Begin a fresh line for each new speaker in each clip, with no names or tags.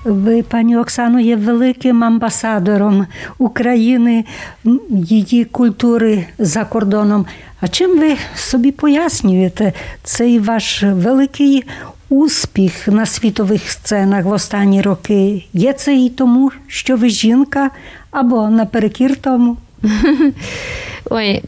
Ви, пані Оксано, є великим амбасадором України, її культури за кордоном. А чим ви собі пояснюєте цей ваш великий успіх на світових сценах в останні роки? Є це і тому, що ви жінка, або наперекір тому?
Ой,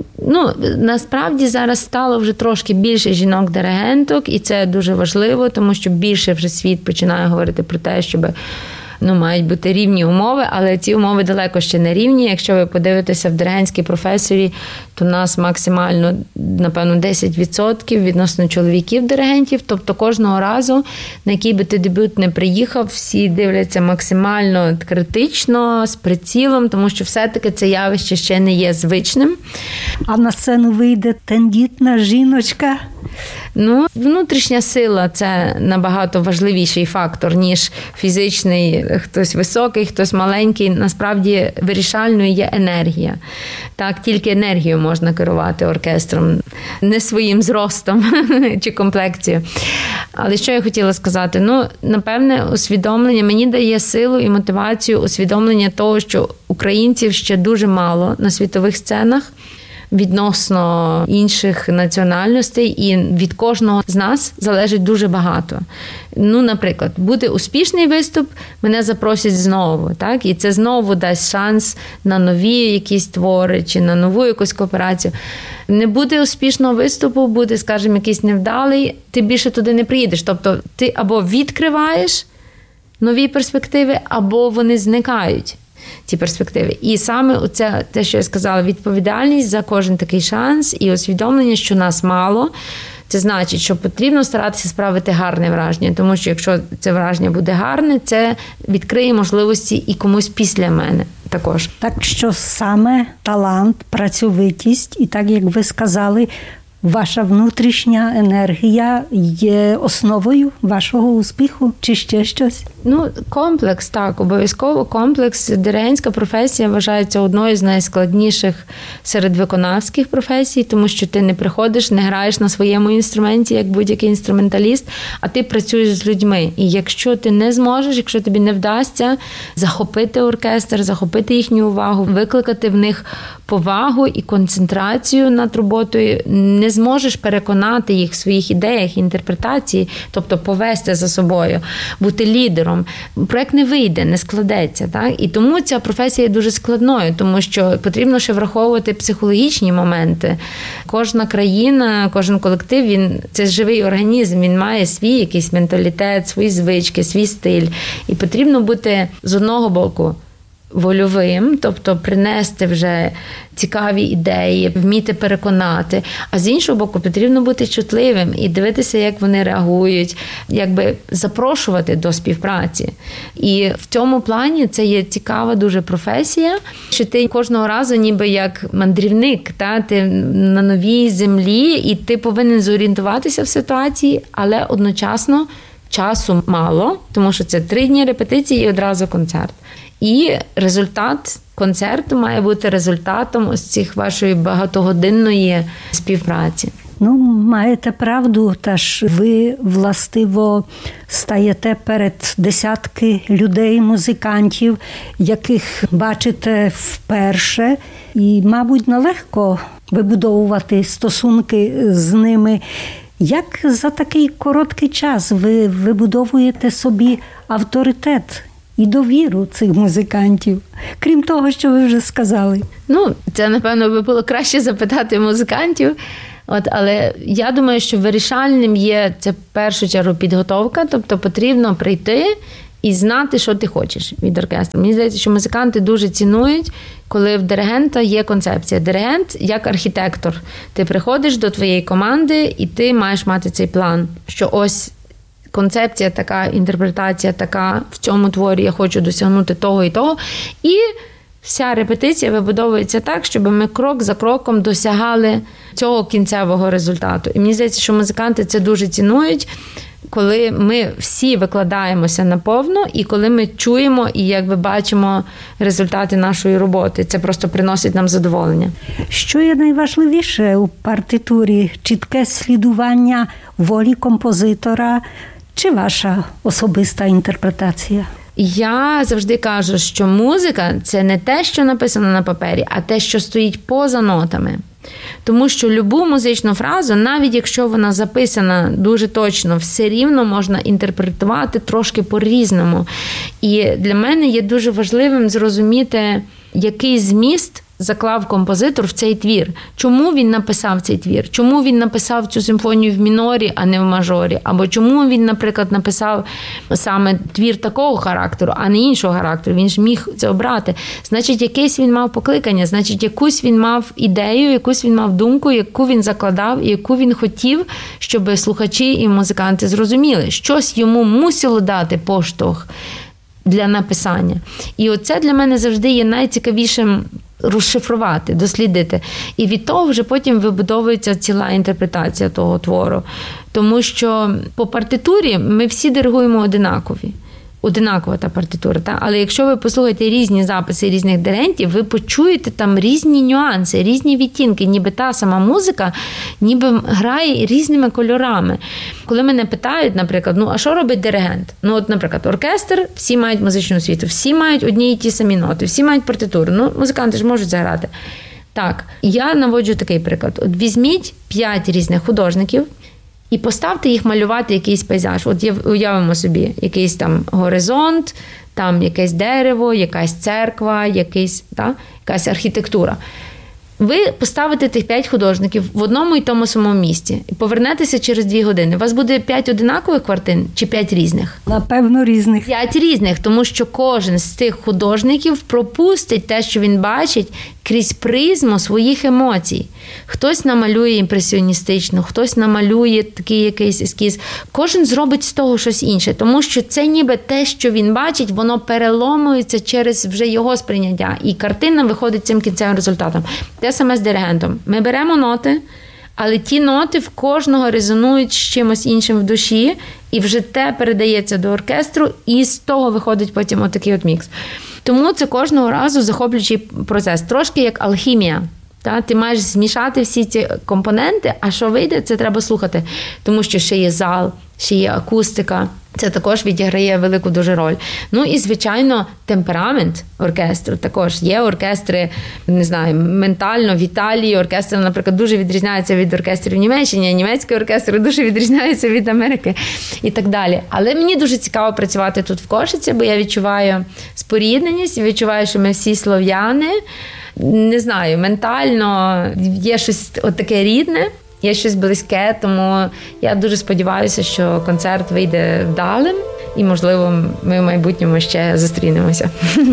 насправді зараз стало вже трошки більше жінок-диригенток, і це дуже важливо, тому що більше вже світ починає говорити про те, щоб мають бути рівні умови, але ці умови далеко ще не рівні. Якщо ви подивитеся в диригентській професії, то в нас максимально, напевно, 10% відносно чоловіків-диригентів. Тобто кожного разу, на який би ти дебют не приїхав, всі дивляться максимально критично, з прицілом, тому що все-таки це явище ще не є звичним.
А на сцену вийде тендітна жіночка?
Внутрішня сила – це набагато важливіший фактор, ніж фізичний, хтось високий, хтось маленький. Насправді вирішальною є енергія. Так, тільки енергією можна керувати оркестром, не своїм зростом чи комплекцією. Але що я хотіла сказати? Напевне, усвідомлення мені дає силу і мотивацію усвідомлення того, що українців ще дуже мало на світових сценах відносно інших національностей, і від кожного з нас залежить дуже багато. Наприклад, буде успішний виступ, мене запросять знову, так? І це знову дасть шанс на нові якісь твори чи на нову якусь кооперацію. Не буде успішного виступу, буде, скажімо, якийсь невдалий, ти більше туди не приїдеш. Тобто ти або відкриваєш нові перспективи, або вони зникають, ці перспективи. І саме оце, те, що я сказала, відповідальність за кожен такий шанс і усвідомлення, що нас мало, це значить, що потрібно старатися справити гарне враження, тому що якщо це враження буде гарне, це відкриє можливості і комусь після мене також.
Так що саме талант, працьовитість і так, як ви сказали, ваша внутрішня енергія є основою вашого успіху чи ще щось?
Комплекс, так, обов'язково комплекс. Диригентська професія вважається одною з найскладніших серед виконавських професій, тому що ти не приходиш, не граєш на своєму інструменті, як будь-який інструменталіст, а ти працюєш з людьми. І якщо ти не зможеш, якщо тобі не вдасться захопити оркестр, захопити їхню увагу, викликати в них повагу і концентрацію над роботою, не зможеш переконати їх в своїх ідеях, інтерпретації, тобто повести за собою, бути лідером, проєкт не вийде, не складеться. Так? І тому ця професія є дуже складною, тому що потрібно ще враховувати психологічні моменти. Кожна країна, кожен колектив, це живий організм, він має свій якийсь менталітет, свої звички, свій стиль. І потрібно бути з одного боку вольовим, тобто принести вже цікаві ідеї, вміти переконати. А з іншого боку, потрібно бути чутливим і дивитися, як вони реагують, якби запрошувати до співпраці. І в цьому плані це є цікава дуже професія, що ти кожного разу ніби як мандрівник, ти на новій землі, і ти повинен зорієнтуватися в ситуації, але одночасно часу мало, тому що це 3 дні репетиції і одразу концерт. І результат концерту має бути результатом ось цих вашої багатогодинної співпраці.
Маєте правду, теж ви, властиво, стаєте перед десятки людей, музикантів, яких бачите вперше, і, мабуть, нелегко вибудовувати стосунки з ними. Як за такий короткий час ви вибудовуєте собі авторитет і довіру цих музикантів, крім того, що ви вже сказали?
Це, напевно, би було краще запитати музикантів. Але я думаю, що вирішальним є це в першу чергу підготовка, тобто потрібно прийти і знати, що ти хочеш від оркестру. Мені здається, що музиканти дуже цінують, коли в диригента є концепція. Диригент як архітектор. Ти приходиш до твоєї команди і ти маєш мати цей план, що ось концепція така, інтерпретація така, в цьому творі я хочу досягнути того і того. І вся репетиція вибудовується так, щоб ми крок за кроком досягали цього кінцевого результату. І мені здається, що музиканти це дуже цінують, коли ми всі викладаємося наповно і коли ми чуємо і якби бачимо результати нашої роботи. Це просто приносить нам задоволення.
Що є найважливіше у партитурі? Чітке слідування волі композитора Чи ваша особиста інтерпретація?
Я завжди кажу, що музика – це не те, що написано на папері, а те, що стоїть поза нотами. Тому що любу музичну фразу, навіть якщо вона записана дуже точно, все рівно можна інтерпретувати трошки по-різному. І для мене є дуже важливим зрозуміти, який зміст заклав композитор в цей твір. Чому він написав цей твір? Чому він написав цю симфонію в мінорі, а не в мажорі? Або чому він, наприклад, написав саме твір такого характеру, а не іншого характеру? Він ж міг це обрати. Значить, якесь він мав покликання, значить, якусь він мав ідею, якусь він мав думку, яку він закладав і яку він хотів, щоб слухачі і музиканти зрозуміли. Щось йому мусило дати поштовх для написання. І оце для мене завжди є найцікавішим розшифрувати, дослідити. І від того вже потім вибудовується ціла інтерпретація того твору. Тому що по партитурі ми всі диригуємо одинакові. Одинакова та партитура. Та? Але якщо ви послухаєте різні записи різних диригентів, ви почуєте там різні нюанси, різні відтінки. Ніби та сама музика, ніби грає різними кольорами. Коли мене питають, наприклад, а що робить диригент? От, наприклад, оркестр, всі мають музичну освіту, всі мають одні і ті самі ноти, всі мають партитуру. Музиканти ж можуть заграти. Так, я наводжу такий приклад. От візьміть 5 різних художників, і поставте їх малювати якийсь пейзаж. От уявимо собі якийсь там горизонт, там якесь дерево, якась церква, якась архітектура. Ви поставите тих 5 художників в одному і тому самому місці і повернетеся через 2 години. У вас буде 5 одинакових картин чи 5 різних?
Напевно, різних.
5 різних, тому що кожен з тих художників пропустить те, що він бачить, крізь призму своїх емоцій. Хтось намалює імпресіоністично, хтось намалює такий якийсь ескіз. Кожен зробить з того щось інше, тому що це ніби те, що він бачить, воно переломується через вже його сприйняття. І картина виходить цим кінцевим результатом. Те саме з диригентом. Ми беремо ноти, але ті ноти в кожного резонують з чимось іншим в душі, і вже те передається до оркестру, і з того виходить потім отакий от мікс. Тому це кожного разу захоплюючий процес. Трошки як алхімія. Ти маєш змішати всі ці компоненти, а що вийде, це треба слухати. Тому що ще є зал, ще є акустика. Це також відіграє велику дуже роль. І, звичайно, темперамент оркестру також. Є оркестри, не знаю, ментально в Італії. Оркестр, наприклад, дуже відрізняється від оркестрів в Німеччині, а німецький оркестр дуже відрізняється від Америки і так далі. Але мені дуже цікаво працювати тут в Кошиці, бо я відчуваю спорідненість, відчуваю, що ми всі слов'яни. Не знаю, ментально є щось таке рідне, є щось близьке, тому я дуже сподіваюся, що концерт вийде вдалим і, можливо, ми в майбутньому ще зустрінемося.